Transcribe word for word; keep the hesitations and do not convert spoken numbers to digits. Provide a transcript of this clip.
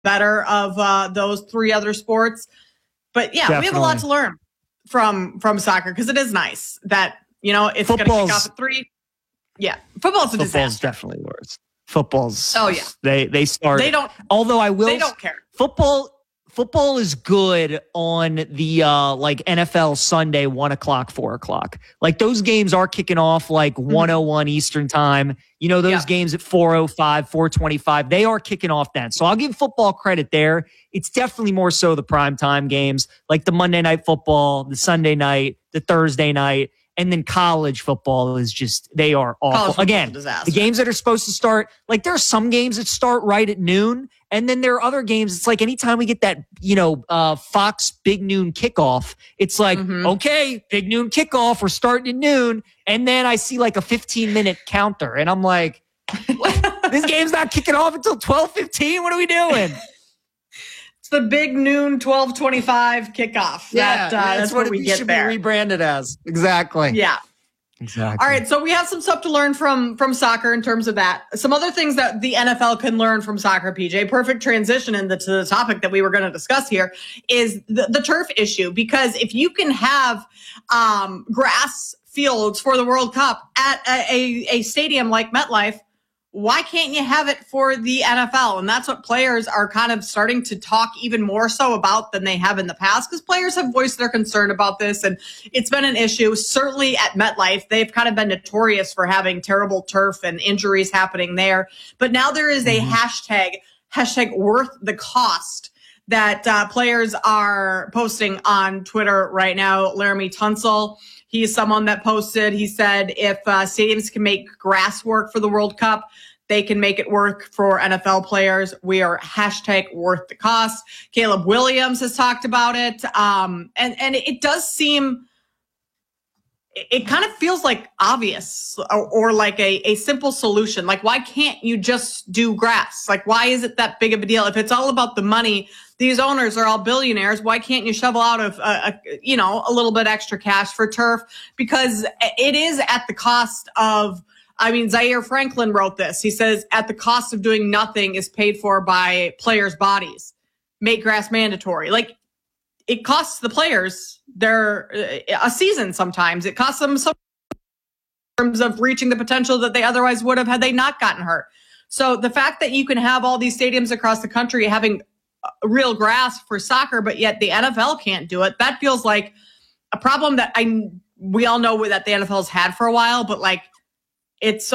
better of uh, those three other sports. But yeah, Definitely. we have a lot to learn from from soccer because it is nice that, you know, it's going to kick off at three. Yeah, football's a Football's disaster. definitely worse. Football's. Oh yeah, they they start. They don't. Although I will. They don't care. Football. Football is good on the uh, like N F L Sunday, one o'clock, four o'clock. Like those games are kicking off like mm-hmm. one oh one Eastern time. You know, those yeah. games at four oh five, four twenty-five, they are kicking off then. So I'll give football credit there. It's definitely more so the primetime games, like the Monday night football, the Sunday night, the Thursday night. And then college football is just, they are awful. Again, the games that are supposed to start, like there are some games that start right at noon. And then there are other games. It's like anytime we get that, you know, uh, Fox big noon kickoff, it's like, mm-hmm. okay, big noon kickoff. We're starting at noon. And then I see like a fifteen minute counter. And I'm like, this game's not kicking off until twelve fifteen. What are we doing? The big noon twelve twenty-five kickoff. Yeah, that, uh, that's, that's what, what we it get should there. be rebranded as. Exactly. Yeah. Exactly. All right, so we have some stuff to learn from from soccer in terms of that. Some other things that the N F L can learn from soccer, P J. Perfect transition into to the topic that we were going to discuss here is the, the turf issue. Because if you can have um, grass fields for the World Cup at a, a, a stadium like MetLife, why can't you have it for the N F L? And that's what players are kind of starting to talk even more so about than they have in the past, because players have voiced their concern about this, and it's been an issue. Certainly at MetLife, they've kind of been notorious for having terrible turf and injuries happening there. But now there is a mm-hmm. hashtag, hashtag worth the cost that uh, players are posting on Twitter right now. Laramie Tunsil, he's someone that posted, he said, if uh, stadiums can make grass work for the World Cup, they can make it work for N F L players. We are hashtag worth the cost. Caleb Williams has talked about it. Um, and, and it does seem, it kind of feels like obvious or, or like a, a simple solution. Like, why can't you just do grass? Like, why is it that big of a deal? If it's all about the money, these owners are all billionaires. Why can't you shovel out of, a, a, you know, a little bit extra cash for turf? Because it is at the cost of, I mean, Zaire Franklin wrote this. He says, at the cost of doing nothing is paid for by players' bodies. Make grass mandatory. Like, it costs the players their a season sometimes. It costs them some in terms of reaching the potential that they otherwise would have had they not gotten hurt. So the fact that you can have all these stadiums across the country having real grass for soccer, but yet the N F L can't do it, that feels like a problem that I we all know that the N F L's had for a while, but like, it's